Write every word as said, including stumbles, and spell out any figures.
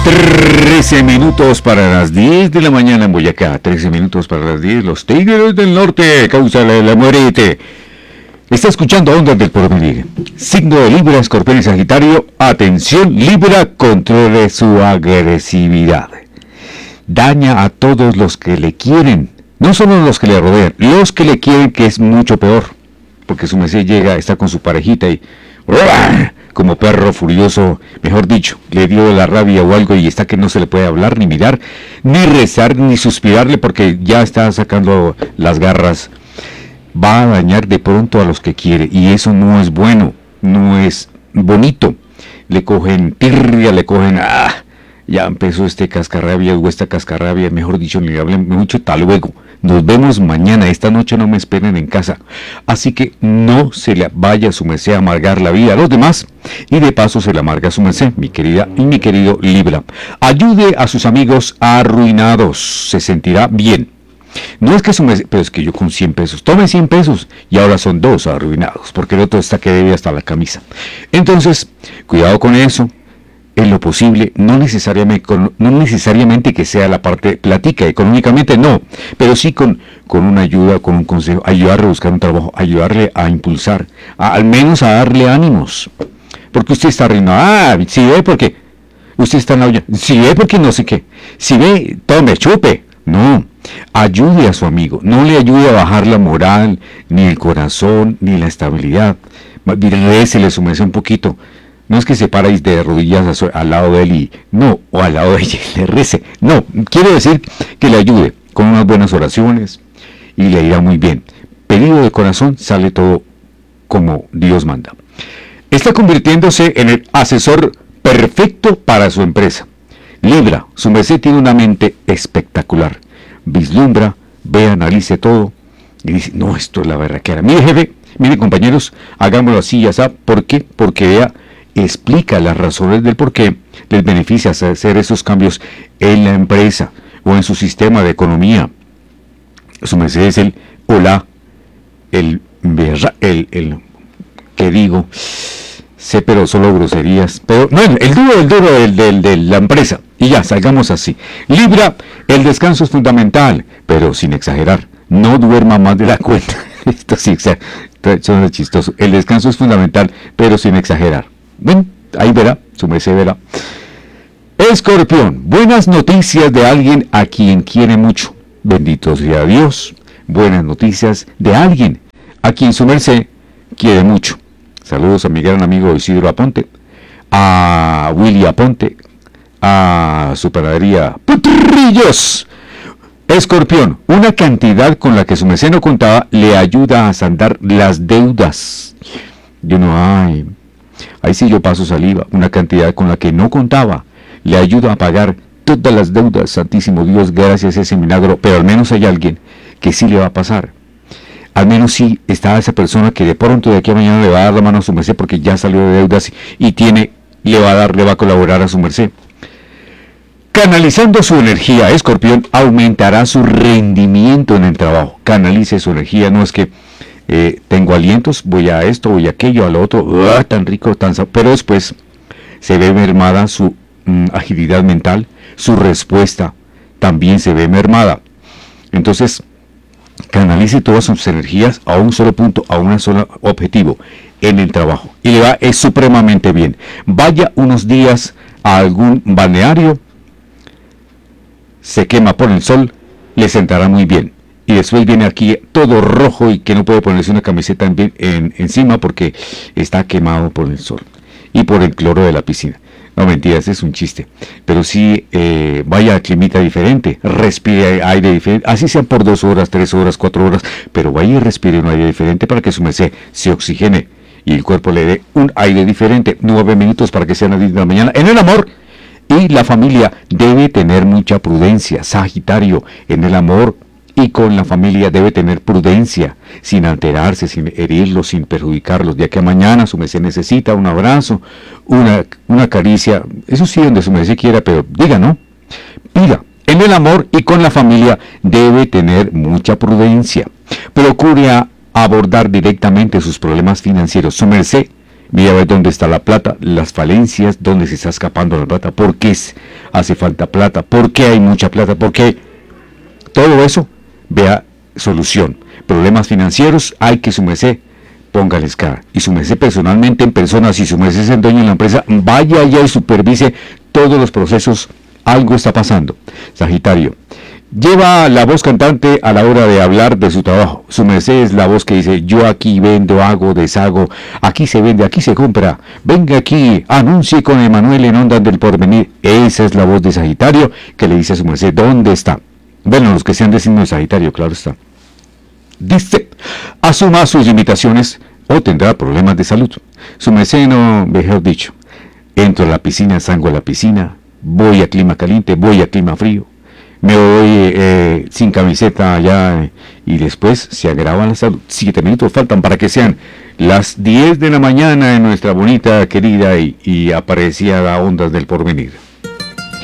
trece minutos para las diez de la mañana en Boyacá. trece minutos para las diez. Los Tigres del Norte causan la, la muerte. Está escuchando Ondas del Porvenir. Signo de Libra, Escorpión y Sagitario. Atención, Libra, controle su agresividad. Daña a todos los que le quieren. No solo los que le rodean, los que le quieren, que es mucho peor. Porque su merced llega, está con su parejita y... como perro furioso, mejor dicho, le dio la rabia o algo y está que no se le puede hablar, ni mirar, ni rezar, ni suspirarle porque ya está sacando las garras. Va a dañar de pronto a los que quiere y eso no es bueno, no es bonito. Le cogen tirria, le cogen, ah, ya empezó este cascarrabia o esta cascarrabia, mejor dicho, ni hablen mucho, hasta luego. Nos vemos mañana, esta noche no me esperen en casa. Así que no se le vaya a su merced a amargar la vida a los demás. Y de paso se le amarga a su merced, mi querida y mi querido Libra. Ayude a sus amigos arruinados, se sentirá bien. No es que su merced, pero es que yo con cien pesos, tome cien pesos y ahora son dos arruinados, porque el otro está que debe hasta la camisa. Entonces, cuidado con eso. En lo posible, no necesariamente, no necesariamente que sea la parte platica, económicamente no, pero sí con, con una ayuda, con un consejo, ayudarle a buscar un trabajo, ayudarle a impulsar, a, al menos a darle ánimos, porque usted está riendo, ah, si ve porque usted está en la olla, si ve porque no sé qué, si ve, tome, chupe, no, ayude a su amigo, no le ayude a bajar la moral, ni el corazón, ni la estabilidad, récele, súmese un poquito. No es que se paráis de rodillas al lado de él y no, o al lado de ella y le rece. No, quiero decir que le ayude con unas buenas oraciones y le irá muy bien. Pedido de corazón, sale todo como Dios manda. Está convirtiéndose en el asesor perfecto para su empresa. Libra, su merced tiene una mente espectacular. Vislumbra, ve, analice todo y dice, no, esto es la berraquera. Mire, jefe, mire, compañeros, hagámoslo así, ya sabe. ¿Por qué? Porque vea, explica las razones del por qué les beneficia hacer esos cambios en la empresa o en su sistema de economía. Su merced es el hola, el el, el, el que digo, sé pero solo groserías, pero no, el duro, el duro del, del, de la empresa. Y ya, salgamos así. Libra, el descanso es fundamental, pero sin exagerar. No duerma más de la cuenta. Esto sí, son chistoso. El descanso es fundamental, pero sin exagerar. Ven, ahí verá, su merced verá. Escorpión, buenas noticias de alguien a quien quiere mucho. Bendito sea Dios. Buenas noticias de alguien a quien su merced quiere mucho. Saludos a mi gran amigo Isidro Aponte, a Willy Aponte, a su panadería Potrillos. Escorpión, una cantidad con la que su merced no contaba le ayuda a saldar las deudas. Yo no, ay... Ahí sí yo paso saliva, una cantidad con la que no contaba, le ayuda a pagar todas las deudas, santísimo Dios, gracias a ese milagro, pero al menos hay alguien que sí le va a pasar. Al menos sí está esa persona que de pronto de aquí a mañana le va a dar la mano a su merced porque ya salió de deudas y tiene, le va a dar, le va a colaborar a su merced. Canalizando su energía, Escorpión, aumentará su rendimiento en el trabajo. Canalice su energía, no es que Eh, tengo alientos, voy a esto, voy a aquello, a lo otro, uh, tan rico, tan sabroso, pero después se ve mermada su mm, agilidad mental, su respuesta también se ve mermada. Entonces, canalice todas sus energías a un solo punto, a un solo objetivo, en el trabajo, y le va es supremamente bien. Vaya unos días a algún balneario, se quema por el sol, le sentará muy bien. Y después viene aquí todo rojo y que no puede ponerse una camiseta en, en, encima porque está quemado por el sol y por el cloro de la piscina. No, mentiras, es un chiste. Pero sí, eh, vaya a climita diferente, respire aire diferente, así sean por dos horas, tres horas, cuatro horas, pero vaya y respire un aire diferente para que su merced se oxigene y el cuerpo le dé un aire diferente. Nueve minutos para que sean las diez de la mañana. En el amor y la familia debe tener mucha prudencia. Sagitario, en el amor y con la familia debe tener prudencia, sin alterarse, sin herirlos, sin perjudicarlos. De aquí a mañana su merced necesita un abrazo, una, una caricia, eso sí, donde su merced quiera, pero diga, ¿no? Pida. En el amor y con la familia debe tener mucha prudencia. Procure a abordar directamente sus problemas financieros. Su merced Mira a ver dónde está la plata, las falencias, dónde se está escapando la plata, por qué es- hace falta plata, por qué hay mucha plata, por qué todo eso, vea solución. Problemas financieros, hay que su merced, póngales cara. Y su merced personalmente en persona, si su merced es el dueño de la empresa, vaya allá y supervise todos los procesos, algo está pasando. Sagitario, lleva la voz cantante a la hora de hablar de su trabajo. Su merced es la voz que dice, yo aquí vendo, hago, deshago, aquí se vende, aquí se compra. Venga aquí, anuncie con Emanuel en Ondas del Porvenir. Esa es la voz de Sagitario que le dice a su merced, ¿dónde está? Bueno, los que sean de signo de Sagitario, claro está. Dice, asuma sus limitaciones o tendrá problemas de salud. Su merced no, mejor dicho, entro a la piscina, salgo a la piscina, voy a clima caliente, voy a clima frío, me voy eh, sin camiseta allá eh, y después se agrava la salud. Siete minutos faltan para que sean las diez de la mañana en nuestra bonita, querida y, y apreciada Ondas del Porvenir.